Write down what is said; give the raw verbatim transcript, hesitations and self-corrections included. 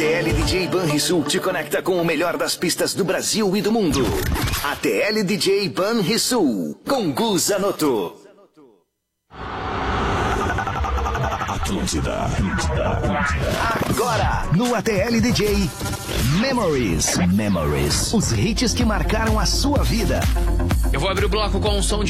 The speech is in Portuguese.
T L D J Banrisul te conecta com o melhor das pistas do Brasil e do mundo. A T L D J Banrisul, com Gu Zanotto. Atlântida, Atlântida, Atlântida. Agora, no A T L D J, Memories. Memories. Os hits que marcaram a sua vida. Eu vou abrir o bloco com um som de